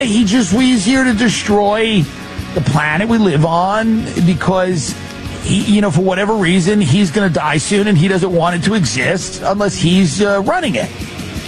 He's here to destroy the planet we live on because, for whatever reason, he's going to die soon and he doesn't want it to exist unless he's running it.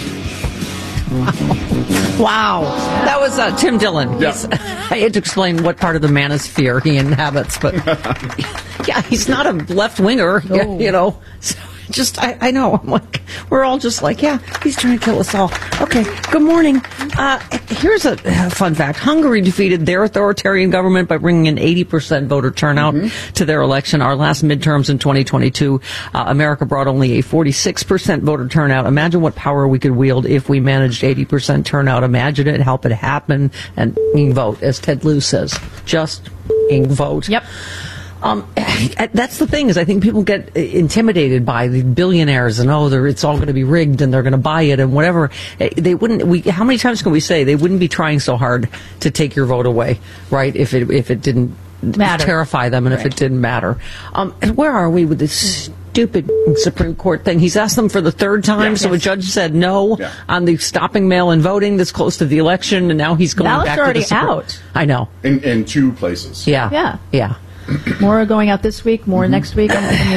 Wow. That was Tim Dillon. Yeah. I had to explain what part of the manosphere he inhabits, but yeah, he's not a left-winger, So I know. I'm like, we're all just like, yeah, he's trying to kill us all. Okay, good morning. Here's a fun fact. Hungary defeated their authoritarian government by bringing an 80% voter turnout to their election. Our last midterms in 2022, America brought only a 46% voter turnout. Imagine what power we could wield if we managed 80% turnout. Imagine it, help it happen, and vote, as Ted Lieu says. Just vote. Yep. That's the thing, is I think people get intimidated by the billionaires and it's all going to be rigged and they're going to buy it and whatever. They wouldn't. How many times can we say they wouldn't be trying so hard to take your vote away, right? If it didn't terrify them and if it didn't matter. And where are we with this stupid Supreme Court thing? He's asked them for the third time, so a judge said no on the stopping mail-in voting this close to the election, and now he's going back to the Supreme. Out. I know. In two places. Yeah. More are going out this week, more next week.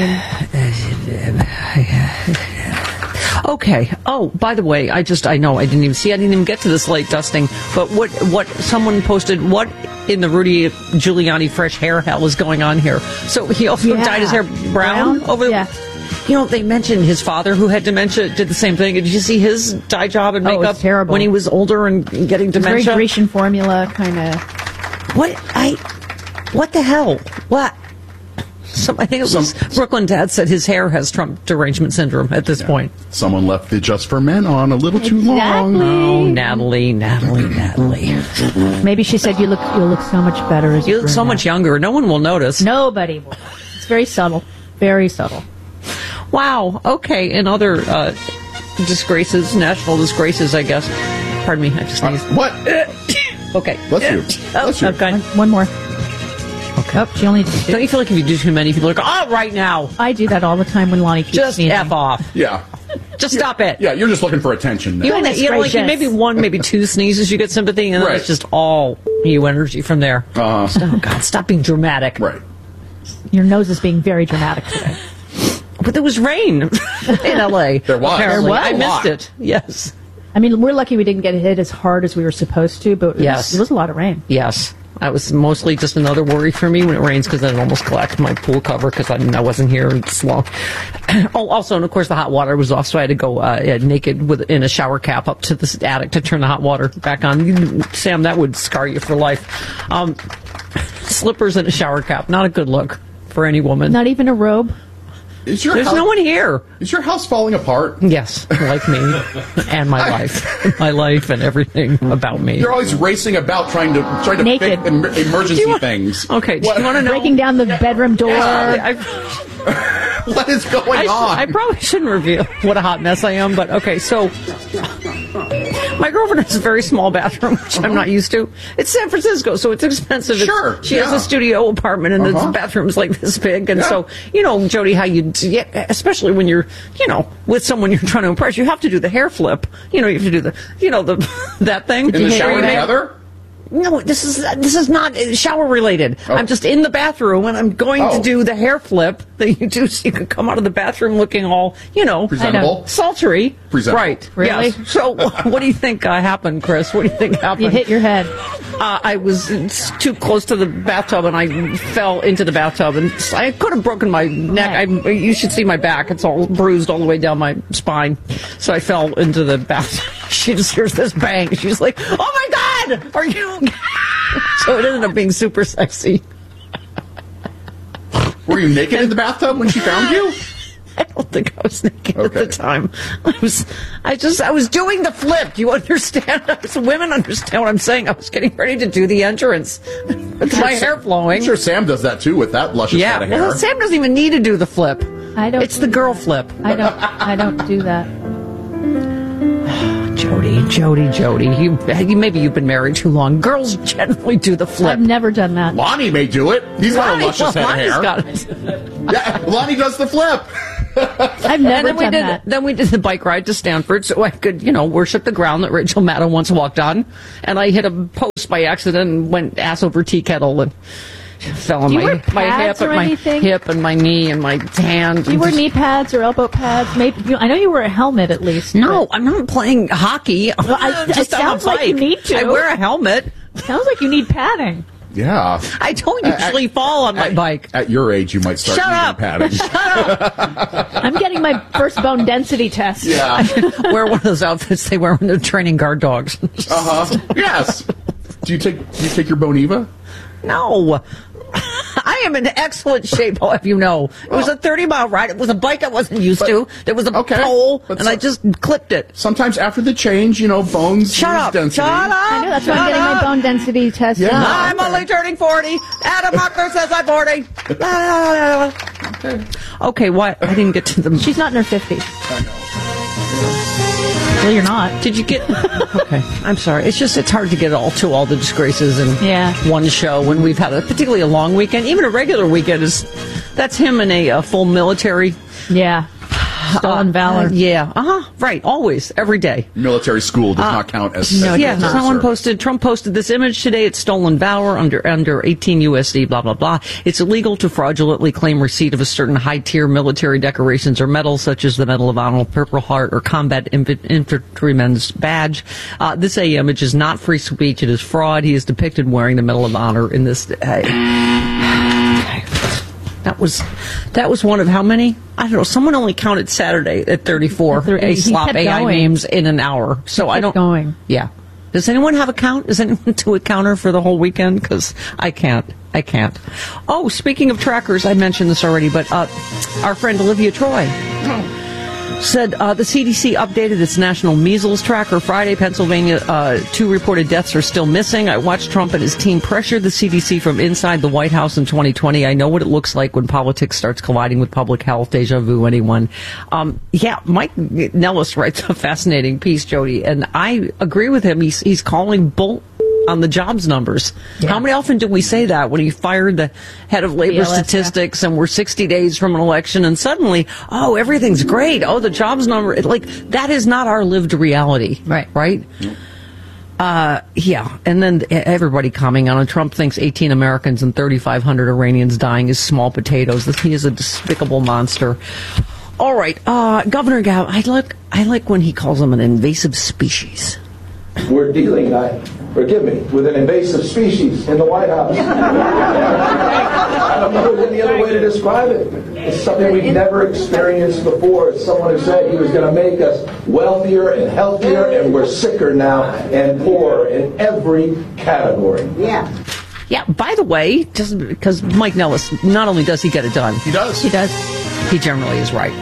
Okay. Oh, by the way, I didn't even get to this late dusting, but what someone posted, what in the Rudy Giuliani fresh hair hell is going on here? So he also dyed his hair brown over the... they mentioned his father, who had dementia, did the same thing. Did you see his dye job and makeup terrible. When he was older and getting dementia? Very Grecian formula, kind of. What the hell? What? I think it was Brooklyn Dad said his hair has Trump derangement syndrome at this point. Someone left the Just for Men on a little too long. Oh, Natalie. Maybe she said you'll look so much better as you look so much younger. No one will notice. Nobody will. It's very subtle. Very subtle. Wow. Okay. And other disgraces, national disgraces, I guess. Pardon me. I just need... What? Okay. Bless you. Okay. One more. Okay. Oh, she only did two. Don't you feel like if you do too many, people are like, right now. I do that all the time when Lonnie keeps just sneezing. F off. Yeah. Just stop it. Yeah, you're just looking for attention now. Like maybe one, maybe two sneezes, you get sympathy, and then it's just all you energy from there. Oh, God, stop being dramatic. Right. Your nose is being very dramatic today. But there was rain in L.A. There was. Apparently. I missed it. Yes. I mean, we're lucky we didn't get hit as hard as we were supposed to, but it was a lot of rain. Yes. That was mostly just another worry for me when it rains, because then it almost collect my pool cover because I wasn't here this long. Also, and of course, the hot water was off, so I had to go naked in a shower cap up to the attic to turn the hot water back on. Sam, that would scar you for life. Slippers and a shower cap, not a good look for any woman. Not even a robe? There's no one here. Is your house falling apart? Yes, like me and my life and everything about me. You're always racing about trying to naked. fix emergency things. Okay, do you want to know? Breaking down the bedroom door. What is going on? I probably shouldn't reveal what a hot mess I am, but okay, so my girlfriend has a very small bathroom, which I'm not used to. It's San Francisco, so it's expensive. Sure. She has a studio apartment, and the bathroom's like this big. And so, Jody, how especially when you're, with someone you're trying to impress, you have to do the hair flip. You have to do that thing. In the shower together? No, this is not shower related. Oh. I'm just in the bathroom and I'm going to do the hair flip that you do so you can come out of the bathroom looking all, presentable, sultry. Presentable. Right. Really? Yes. So what do you think happened, Chris? What do you think happened? You hit your head. I was too close to the bathtub and I fell into the bathtub and I could have broken my neck. You should see my back. It's all bruised all the way down my spine. So I fell into the bathtub. She just hears this bang. She's like, "Oh my God, are you?" So it ended up being super sexy. Were you naked in the bathtub when she found you? I don't think I was naked at the time. I was doing the flip. Do you understand? Women understand what I'm saying. I was getting ready to do the entrance with my hair flowing. I'm sure Sam does that too with that luscious head of hair. Well, Sam doesn't even need to do the flip. It's the girl flip. I don't do that. Jody. Maybe you've been married too long. Girls generally do the flip. I've never done that. Lonnie may do it. He's got a luscious head of hair. Got it. Yeah, Lonnie does the flip. I've never done that. Then we did the bike ride to Stanford so I could, worship the ground that Rachel Maddow once walked on. And I hit a post by accident and went ass over tea kettle and fell on my hip and my knee and my hand. Do you wear knee pads or elbow pads? Maybe I know you wear a helmet at least. No, I'm not playing hockey. Well, it sounds like you need to. I wear a helmet. Sounds like you need padding. Yeah. I don't usually fall on my bike. At your age, you might start needing padding. Shut up. I'm getting my first bone density test. Yeah. Wear one of those outfits they wear when they're training guard dogs. Yes. Do you take your Boniva? No. I am in excellent shape, I'll have you know. It was a 30-mile ride. It was a bike I wasn't used to. There was a pole, and I just clipped it. Sometimes after the change, bones Shut up. density. Shut up. I know, that's why I'm getting my bone density test. Yeah. I'm only turning 40. Adam Muckler says I'm 40. Okay, what? I didn't get to the... She's not in her 50s. I know. Well, you're not. Did you get... Okay, I'm sorry. It's hard to get all the disgraces in one show when we've had particularly a long weekend. Even a regular weekend that's him in a full military. Yeah. Stolen valor. Right. Always. Every day. Military school does not count as... Trump posted this image today. It's stolen valor under 18 USC, blah, blah, blah. It's illegal to fraudulently claim receipt of a certain high-tier military decorations or medals, such as the Medal of Honor, Purple Heart, or Combat Infantryman's Badge. This image is not free speech. It is fraud. He is depicted wearing the Medal of Honor in this... That was one of how many? I don't know. Someone only counted Saturday at 34 slop AI memes in an hour. So I don't. Going. Yeah. Does anyone have a count? Is anyone do a counter for the whole weekend? Because I can't. Oh, speaking of trackers, I mentioned this already, but our friend Olivia Troy said the CDC updated its national measles tracker Friday. Pennsylvania, 2 reported deaths are still missing. I watched Trump and his team pressure the CDC from inside the White House in 2020. I know what it looks like when politics starts colliding with public health. Deja vu, anyone? Mike Nellis writes a fascinating piece, Jody, and I agree with him. He's calling bull on the jobs numbers. Yeah. How many often do we say that when he fired the head of labor statistics and we're 60 days from an election and suddenly, everything's great. Oh, the jobs number, that is not our lived reality. Right? And then everybody commenting on it. Trump thinks 18 Americans and 3,500 Iranians dying is small potatoes. He is a despicable monster. All right, Governor Gavin, I like when he calls them an invasive species. We're dealing, forgive me, with an invasive species in the White House. I don't know any other way to describe it. It's something we've never experienced before. It's someone who said he was going to make us wealthier and healthier, and we're sicker now and poorer in every category. Yeah, by the way, just because Mike Nellis, not only does he get it done, he does. He generally is right.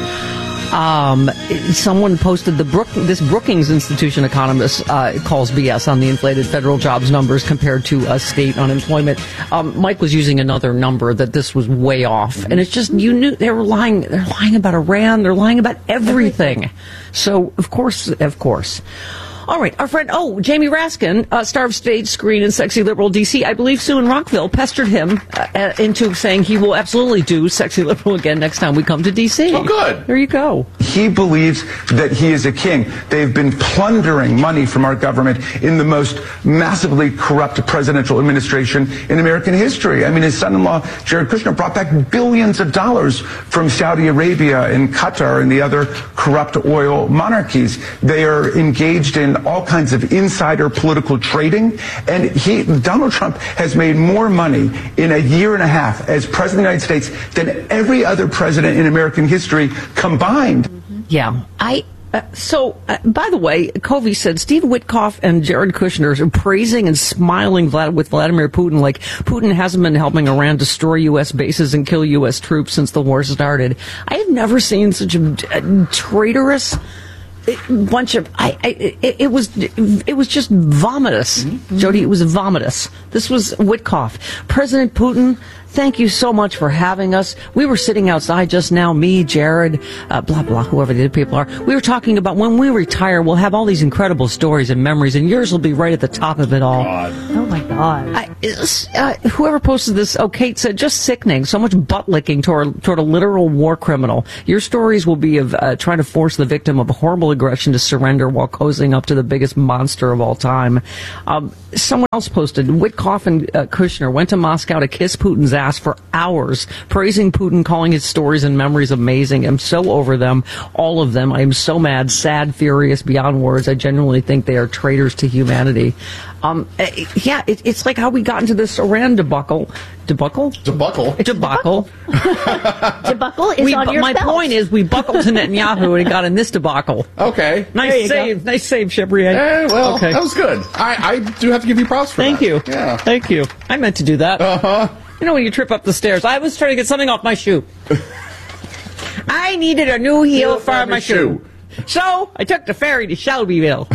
Someone posted this Brookings Institution economist calls BS on the inflated federal jobs numbers compared to state unemployment. Mike was using another number that this was way off, and it's just you knew they were lying. They're lying about Iran. They're lying about everything. So of course. All right, our friend, Jamie Raskin, star of Stage, Screen, and Sexy Liberal DC. I believe Sue in Rockville pestered him into saying he will absolutely do Sexy Liberal again next time we come to DC. Oh, good. There you go. He believes that he is a king. They've been plundering money from our government in the most massively corrupt presidential administration in American history. I mean, his son-in-law, Jared Kushner, brought back billions of dollars from Saudi Arabia and Qatar and the other corrupt oil monarchies. They are engaged in all kinds of insider political trading, and Donald Trump has made more money in a year and a half as president of the United States than every other president in American history combined. Yeah, by the way, Covey said Steve Witkoff and Jared Kushner are praising and smiling with Vladimir Putin like Putin hasn't been helping Iran destroy U.S. bases and kill U.S. troops since the war started. I have never seen such a traitorous bunch of it was just vomitous. Jody, it was vomitous. This was Witkoff. President Putin, thank you so much for having us. We were sitting outside just now, me, Jared, blah blah, whoever the people are. We were talking about when we retire, we'll have all these incredible stories and memories, and yours will be right at the top of it all. God. my God. Whoever posted this, Kate said, just sickening. So much butt licking toward a literal war criminal. Your stories will be of trying to force the victim of horrible aggression to surrender while cozying up to the biggest monster of all time. Someone else posted, Witkoff and Kushner went to Moscow to kiss Putin's ass for hours, praising Putin, calling his stories and memories amazing. I'm so over them, all of them. I am so mad, sad, furious, beyond words. I genuinely think they are traitors to humanity. It's like how we got into this Iran debacle. Debacle is on your My belt. point is, we buckled to Netanyahu and got in this debacle. Okay. Nice save, Chevrier. Okay. That was good. I do have to give you props for Thank that. you. Yeah. Thank you. I meant to do that. You know when you trip up the stairs. I was trying to get something off my shoe. I needed a new heel for my shoe. So, I took the ferry to Shelbyville.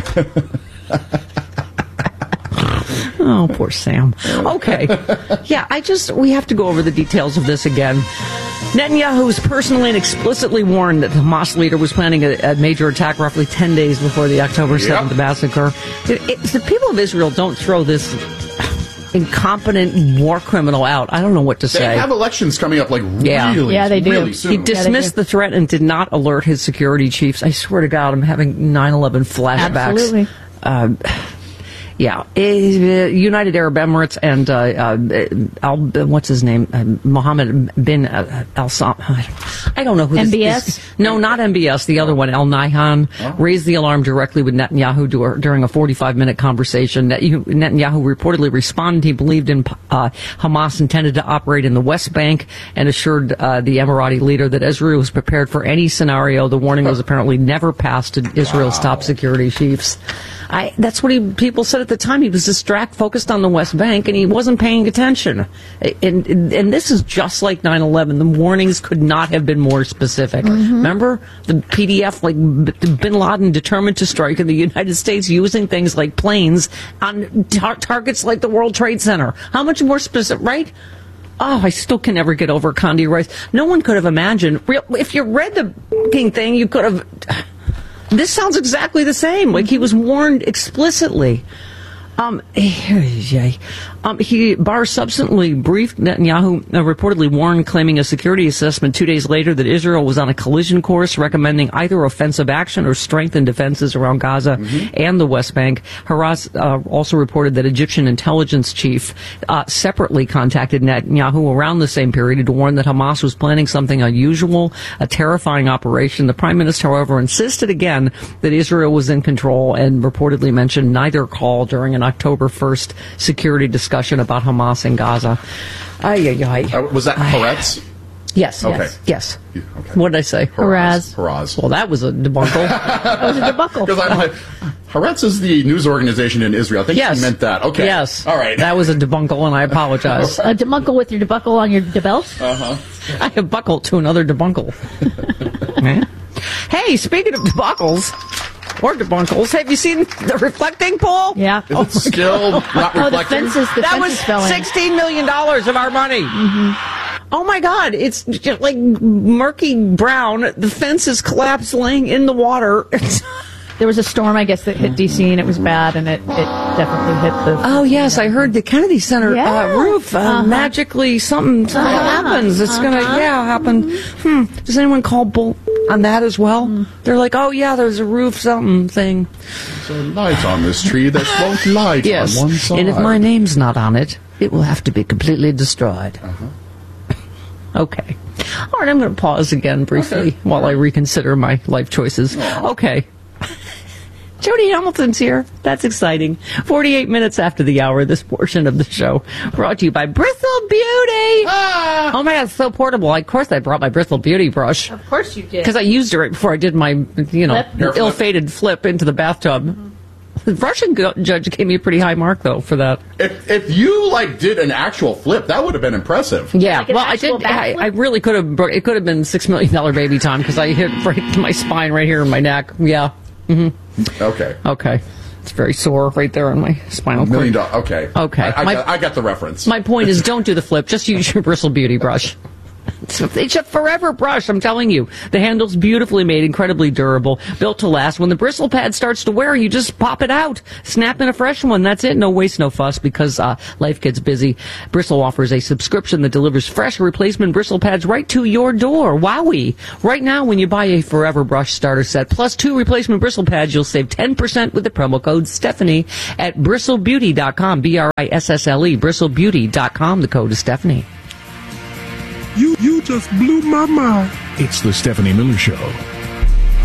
Oh, poor Sam. Okay. Yeah, we have to go over the details of this again. Netanyahu was personally and explicitly warned that the Hamas leader was planning a major attack roughly 10 days before the October 7th massacre. The people of Israel don't throw this incompetent war criminal out. I don't know what to say. They have elections coming up they do. really soon. He dismissed the threat and did not alert his security chiefs. I swear to God, I'm having 9/11 flashbacks. Absolutely. United Arab Emirates and what's his name? Mohammed bin Al Sam. I don't know who MBS? This is. No, not MBS. The other one, Al Nahyan, raised the alarm directly with Netanyahu during a 45-minute conversation. Netanyahu reportedly responded he believed in Hamas intended to operate in the West Bank and assured the Emirati leader that Israel was prepared for any scenario. The warning was apparently never passed to Israel's top security chiefs. That's what people said at the time. He was focused on the West Bank, and he wasn't paying attention. And this is just like 9/11. The warnings could not have been more specific. Mm-hmm. Remember the PDF, like Bin Laden determined to strike in the United States using things like planes on targets like the World Trade Center. How much more specific, right? Oh, I still can never get over Condi Rice. No one could have imagined. If you read the thing, you could have. This sounds exactly the same. Like he was warned explicitly. Barr subsequently briefed Netanyahu, reportedly warned, claiming a security assessment 2 days later that Israel was on a collision course, recommending either offensive action or strengthened defenses around Gaza and the West Bank. Haras also reported that Egyptian intelligence chief separately contacted Netanyahu around the same period to warn that Hamas was planning something unusual, a terrifying operation. The prime minister, however, insisted again that Israel was in control and reportedly mentioned neither call during an October 1st security discussion about Hamas in Gaza. Was that Haaretz? Yes. Okay. Yes. Okay. What did I say? Haraz. Well, that was a debacle. That was a debacle. Because I'm like, Haaretz is the news organization in Israel. I think Yes. you meant that. Okay. Yes. All right. That was a debunkle, and I apologize. A debunkle with your debunkle on your debelt? I have buckled to another debunkle. Hey, speaking of debacles, or debunkles, have you seen the reflecting pool? Yeah. Is it still not Oh, the reflecting? fences. The That was fences fell in. $16 million of our money. Oh my God, it's just like murky brown. The fences collapsed laying in the water. There was a storm, I guess, that hit D.C. and it was bad, and it definitely hit the. Oh yes, I heard the Kennedy Center roof magically something happens. It's gonna happen. Does anyone call bull on that as well? They're like, oh yeah, there's a roof something thing. There's a light on this tree that won't light Yes, on one side. and if my name's not on it, it will have to be completely destroyed. Okay. All right, I'm going to pause again briefly while I reconsider my life choices. Okay. Jody Hamilton's here. That's exciting. 48 minutes after the hour, this portion of the show brought to you by Bristle Beauty. Oh my God, it's so portable. Of course I brought my Bristle Beauty brush. Of course you did. Because I used it right before I did my, Flip? ill-fated flip into the bathtub. The Russian judge gave me a pretty high mark, though, for that. If you did an actual flip, that would have been impressive. Yeah, Like an well, I actual did. I really could have. It could have been $6 million baby time because I hit right my spine right here in my neck. Yeah. Okay. It's very sore right there on my spinal cord. $1 million. Okay. Okay. I got the reference. My point is, don't do the flip. Just use your Bristle Beauty brush. It's a forever brush, I'm telling you. The handle's beautifully made, incredibly durable, built to last. When the bristle pad starts to wear, you just pop it out, snap in a fresh one. That's it. No waste, no fuss, because life gets busy. Bristle offers a subscription that delivers fresh replacement bristle pads right to your door. Wowee! Right now, when you buy a Forever Brush starter set plus 2 replacement bristle pads, you'll save 10% with the promo code Stephanie at bristlebeauty.com. BRISSLE, bristlebeauty.com. The code is Stephanie. You just blew my mind. It's the Stephanie Miller Show.